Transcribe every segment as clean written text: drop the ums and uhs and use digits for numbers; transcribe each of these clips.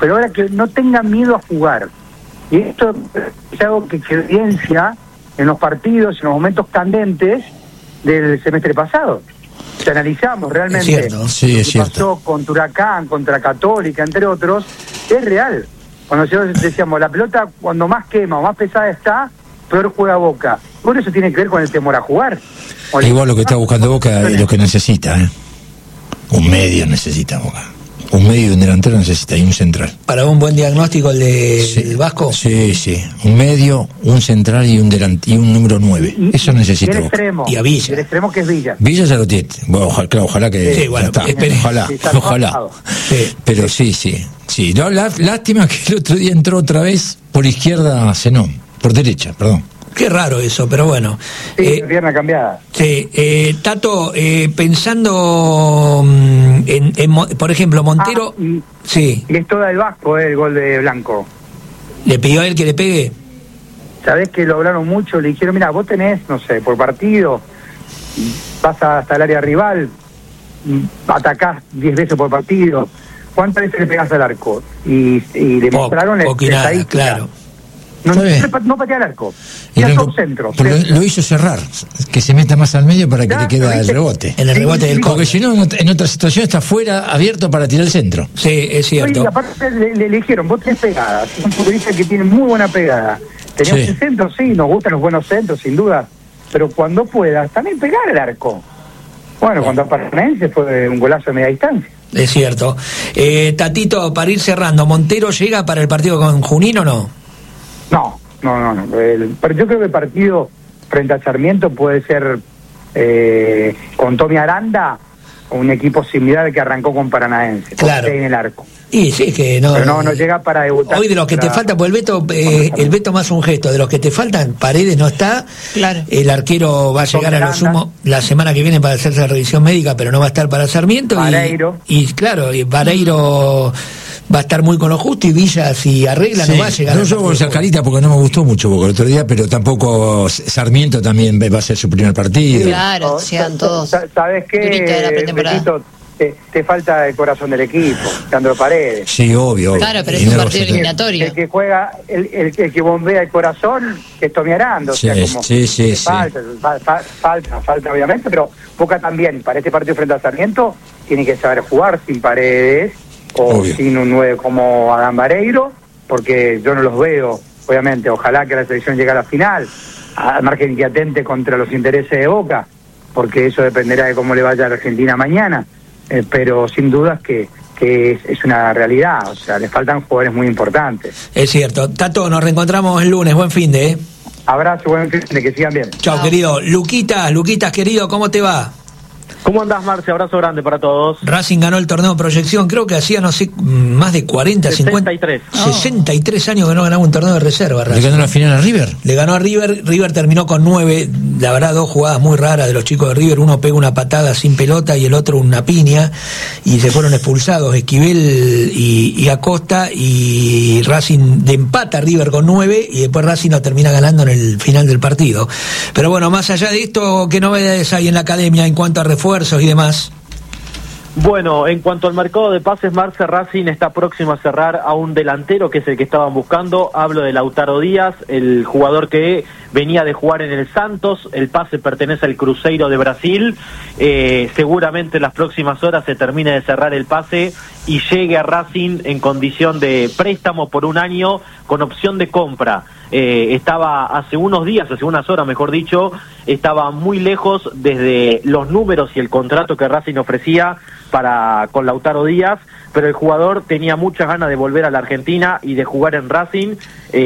pero ahora que no tengan miedo a jugar. Y esto es algo que se evidencia en los partidos, en los momentos candentes del semestre pasado. Si analizamos realmente lo que pasó contra Huracán, contra Católica, entre otros, es real. Cuando nosotros decíamos, la pelota cuando más quema o más pesada está, peor juega Boca. Por eso tiene que ver con el temor a jugar. Igual lo que está buscando Boca es lo que necesita, un medio necesita Boca. Un medio y un delantero necesita, y un central. ¿Para un buen diagnóstico el de Vasco? Sí. Un medio, un central y un número 9. Eso necesita y el Boca. Extremo, y a Villa. El extremo que es Villa. Villa ya lo tiene. Bueno, ojalá que... Sí, bueno, ojalá. Sí. Pero sí. No, lástima que el otro día entró otra vez por izquierda Zenón. Por derecha, perdón. Qué raro eso, pero bueno. Sí, pierna cambiada. Sí, Tato, pensando por ejemplo, Montero... sí. Y es toda el Vasco, el gol de Blanco. ¿Le pidió a él que le pegue? Sabés que lo hablaron mucho, le dijeron, mira, vos tenés, no sé, por partido, vas hasta el área rival, atacás 10 veces por partido, ¿cuántas veces le pegás al arco? Y le mostraron el estadística. Claro. No patea el arco. Ya son centros. Lo hizo cerrar, que se meta más al medio para que le quede el rebote. En el rebote del porque si no, en otra situación está fuera, abierto para tirar el centro. Sí, es cierto. Y aparte le dijeron, vos tenés pegadas. Es un futbolista que tiene muy buena pegada. Tenemos el centro, sí, nos gustan los buenos centros, sin duda. Pero cuando puedas, también pegar el arco. Bueno, cuando a Paranaense fue un golazo de media distancia. Es cierto. Tatito, para ir cerrando, ¿Montero llega para el partido con Junín o no? No. Pero yo creo que el partido frente a Sarmiento puede ser con Tommy Aranda, un equipo similar al que arrancó con Paranaense. Claro. En el arco. Y sí, que no. Pero no llega para debutar. Hoy de los que te faltan, pues el Beto más un gesto, de los que te faltan, Paredes no está. Claro. El arquero va a llegar a lo sumo la semana que viene para hacerse la revisión médica, pero no va a estar para Sarmiento. Vareiro. Y claro, Vareiro va a estar muy con lo justo, y Villa, si arregla, no va a llegar. No, yo voy a esa carita porque no me gustó mucho Boca el otro día, pero tampoco Sarmiento también va a ser su primer partido. Claro, sean todos. ¿Sabes qué, Betito? Te falta el corazón del equipo, Sandro Paredes. Sí, obvio. Claro, pero es un partido eliminatorio. El que juega, el que bombea el corazón, que es Tommy Aranda. O sea, como falta obviamente, pero Boca también, para este partido frente a Sarmiento, tiene que saber jugar sin Paredes, o sin un 9 como Adán Vareiro, porque yo no los veo, obviamente. Ojalá que la selección llegue a la final, al margen que atente contra los intereses de Boca, porque eso dependerá de cómo le vaya a la Argentina mañana. Pero sin dudas que es una realidad, o sea, le faltan jugadores muy importantes. Es cierto. Tato, nos reencontramos el lunes, buen fin de... Abrazo, buen fin de, que sigan bien. Chao, querido. Luquitas, querido, ¿cómo te va? ¿Cómo andás, Marce? Abrazo grande para todos. Racing ganó el torneo Proyección, creo que hacía, no sé, más de 40, 63. 63 años que no ganaba un torneo de reserva. Racing. ¿Le ganó la final a River? Le ganó a River terminó con 9, la verdad, 2 jugadas muy raras de los chicos de River, uno pega una patada sin pelota y el otro una piña, y se fueron expulsados Esquivel y Acosta, y Racing de empata a River con 9, y después Racing lo termina ganando en el final del partido. Pero bueno, más allá de esto, ¿qué novedades hay en la academia en cuanto a refuerzos y demás? Bueno, en cuanto al mercado de pases, Marce, Racing está próximo a cerrar a un delantero que es el que estaban buscando. Hablo de Lautaro Díaz, el jugador que venía de jugar en el Santos. El pase pertenece al Cruzeiro de Brasil. Seguramente en las próximas horas se termine de cerrar el pase y llegue a Racing en condición de préstamo por 1 año con opción de compra. Estaba hace unos días, hace unas horas mejor dicho, estaba muy lejos desde los números y el contrato que Racing ofrecía con Lautaro Díaz, pero el jugador tenía muchas ganas de volver a la Argentina y de jugar en Racing,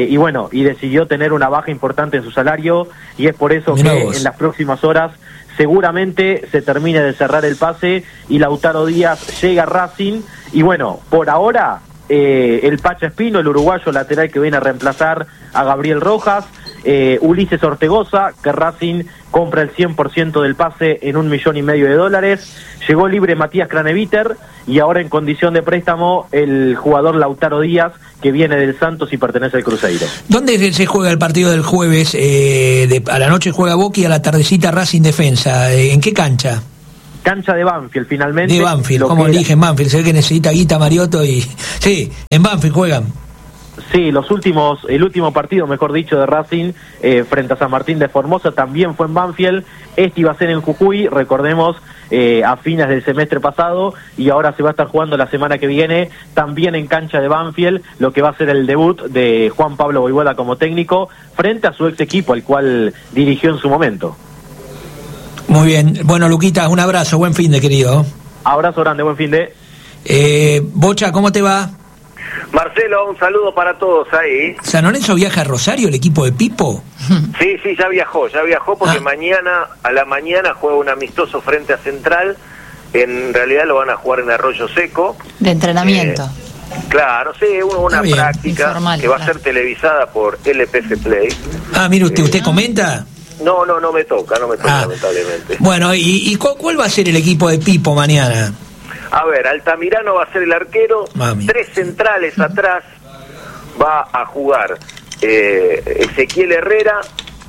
y decidió tener una baja importante en su salario, y es por eso que en las próximas horas seguramente se termine de cerrar el pase y Lautaro Díaz llega a Racing. Y bueno, por ahora el Pacha Espino, el uruguayo lateral que viene a reemplazar a Gabriel Rojas, Ulises Ortegoza, que Racing compra el 100% del pase en $1,5 millones. Llegó libre Matías Craneviter, y ahora en condición de préstamo el jugador Lautaro Díaz, que viene del Santos y pertenece al Cruzeiro. ¿Dónde se juega el partido del jueves? A la noche juega Boca y a la tardecita Racing Defensa. ¿En qué cancha? cancha de Banfield finalmente. De Banfield, como eligen Banfield, se ve que necesita guita Mariotto y... Sí, en Banfield juegan. Sí, el último partido, mejor dicho, de Racing frente a San Martín de Formosa también fue en Banfield. Este iba a ser en Jujuy, recordemos, a fines del semestre pasado, y ahora se va a estar jugando la semana que viene también en cancha de Banfield, lo que va a ser el debut de Juan Pablo Voivoda como técnico frente a su ex equipo, el cual dirigió en su momento. Muy bien, bueno, Luquita, un abrazo, buen fin de, querido. Abrazo grande, buen fin de. Bocha, ¿cómo te va? Marcelo, un saludo para todos ahí. ¿San Lorenzo viaja a Rosario, el equipo de Pipo? Sí, ya viajó porque mañana, a la mañana juega un amistoso frente a Central. En realidad lo van a jugar en Arroyo Seco. De entrenamiento. Claro, sí, una práctica informal, que va a ser televisada por LPF Play. Mire ¿usted comenta? No me toca, lamentablemente. Bueno, ¿y cuál va a ser el equipo de Pipo mañana? A ver, Altamirano va a ser el arquero, 3 centrales atrás, va a jugar Ezequiel Herrera,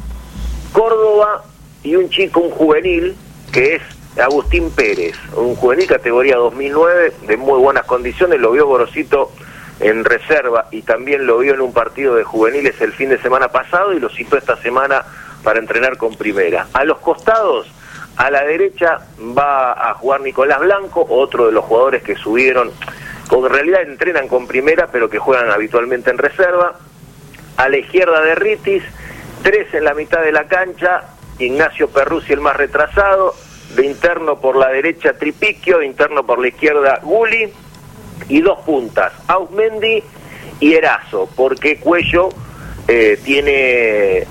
Córdoba y un juvenil, que es Agustín Pérez, un juvenil categoría 2009, de muy buenas condiciones, lo vio Gorosito en reserva y también lo vio en un partido de juveniles el fin de semana pasado y lo citó esta semana para entrenar con primera. A los costados, a la derecha va a jugar Nicolás Blanco, otro de los jugadores que subieron, que en realidad entrenan con primera, pero que juegan habitualmente en reserva. A la izquierda de Ritis, 3 en la mitad de la cancha, Ignacio Perruzzi el más retrasado, de interno por la derecha Tripiquio, de interno por la izquierda Guli, y 2 puntas, Ausmendi y Erazo, porque Cuello tiene...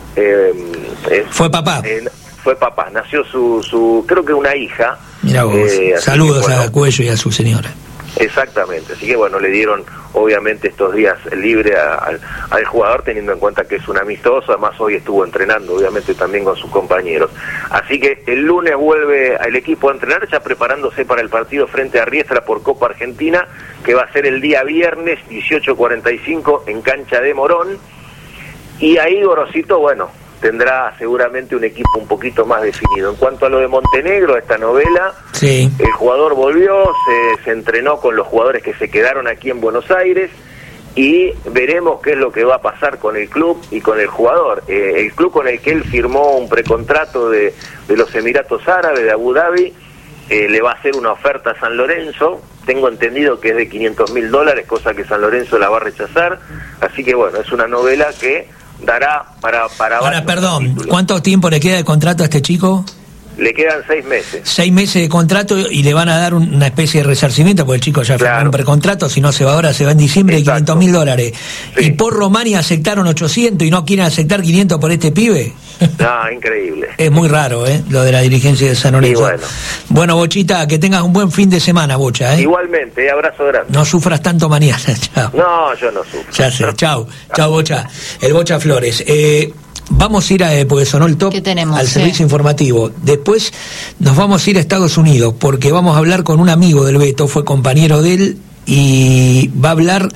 Fue papá. Fue papá, nació su creo que una hija. Mira vos, saludos a Cuello y a su señora. Exactamente, así que bueno, le dieron obviamente estos días libre al jugador, teniendo en cuenta que es un amistoso, además hoy estuvo entrenando obviamente también con sus compañeros. Así que el lunes vuelve el equipo a entrenar, ya preparándose para el partido frente a Riestra por Copa Argentina, que va a ser el día viernes 18:45 en cancha de Morón, y ahí Gorosito, bueno, tendrá seguramente un equipo un poquito más definido. En cuanto a lo de Montenegro, esta novela, sí, el jugador volvió, se entrenó con los jugadores que se quedaron aquí en Buenos Aires y veremos qué es lo que va a pasar con el club y con el jugador. El club con el que él firmó un precontrato de los Emiratos Árabes, de Abu Dhabi, le va a hacer una oferta a San Lorenzo. Tengo entendido que es de $500,000, cosa que San Lorenzo la va a rechazar. Así que bueno, es una novela que dará para ahora, perdón, ¿cuánto tiempo le queda de contrato a este chico? Le quedan 6 meses. 6 meses de contrato y le van a dar una especie de resarcimiento, porque el chico ya firmó un precontrato, si no se va ahora, se va en diciembre. Exacto. De $500,000. Sí. Y por Romani aceptaron 800 y no quieren aceptar 500 por este pibe. No, increíble. Es muy raro, lo de la dirigencia de San Lorenzo. Bueno, Bochita, que tengas un buen fin de semana, Bocha. Igualmente, abrazo grande. No sufras tanto mañana. Chao. No, yo no sufro. Ya sé, chao, Bocha. El Bocha Flores. Vamos a ir porque sonó el top, al servicio informativo. Después nos vamos a ir a Estados Unidos, porque vamos a hablar con un amigo del Beto, fue compañero de él, y va a hablar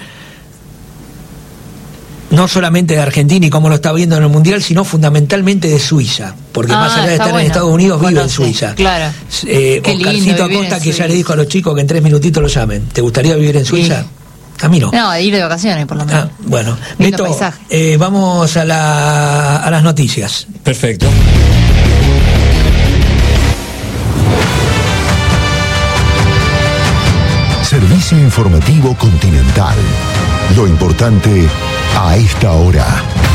no solamente de Argentina y cómo lo está viendo en el Mundial, sino fundamentalmente de Suiza, porque más allá de estar en Estados Unidos, vive en Suiza. Claro. Oscarcito Acosta, que ya le dijo a los chicos que en 3 minutitos lo llamen. ¿Te gustaría vivir en Suiza? Sí. A mí no. No, ir de vacaciones por lo menos. Bueno, Beto, vamos a las noticias. Perfecto. Servicio informativo Continental. Lo importante a esta hora.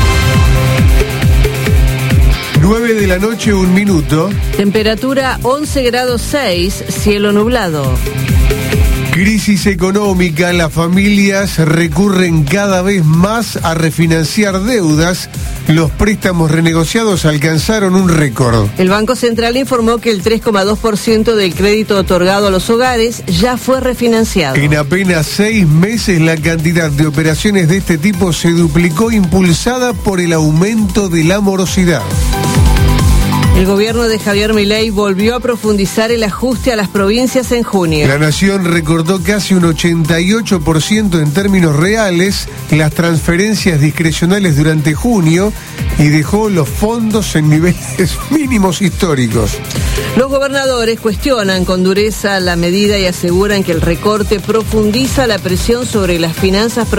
9 de la noche, 1 minuto. Temperatura 11 grados 6, cielo nublado. Crisis económica, las familias recurren cada vez más a refinanciar deudas. Los préstamos renegociados alcanzaron un récord. El Banco Central informó que el 3,2% del crédito otorgado a los hogares ya fue refinanciado. En apenas 6 meses la cantidad de operaciones de este tipo se duplicó, impulsada por el aumento de la morosidad. El gobierno de Javier Milei volvió a profundizar el ajuste a las provincias en junio. La Nación recordó casi un 88% en términos reales las transferencias discrecionales durante junio y dejó los fondos en niveles mínimos históricos. Los gobernadores cuestionan con dureza la medida y aseguran que el recorte profundiza la presión sobre las finanzas